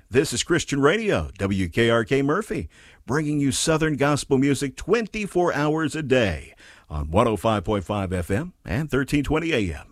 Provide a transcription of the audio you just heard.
This is Christian Radio, WKRK Murphy, bringing you Southern gospel music 24 hours a day on 105.5 FM and 1320 AM.